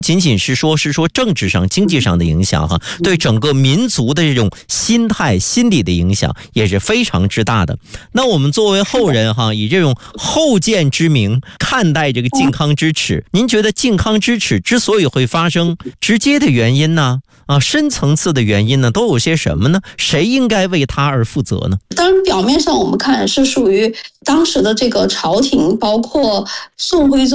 仅仅是说政治上经济上的影响哈，对整个民族的这种心态心理的影响也是非常之大的。那我们作为后人哈，以这种后见之明看待这个靖康之耻，您觉得靖康之耻之所以会发生，直接的原因呢深层次的原因呢都有些什么呢？谁应该为他而负责呢？ 当然表面上我们看是属于当时的这个朝廷，包括宋徽宗